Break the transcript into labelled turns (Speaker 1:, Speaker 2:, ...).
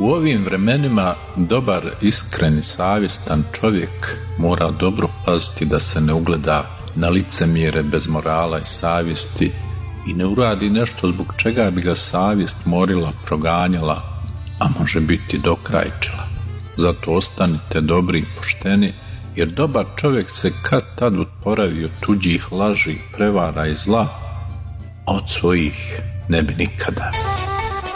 Speaker 1: U ovim vremenima dobar, iskren i savjestan čovjek mora dobro paziti da se ne ugleda na licemjere bez morala i savjesti i ne uradi nešto zbog čega bi ga savjest morila, proganjala, a može biti dokrajčila. Zato ostanite dobri i pošteni, jer dobar čovjek se kad tad oporavi od tuđih laži, prevara i zla, a od svojih ne bi nikada.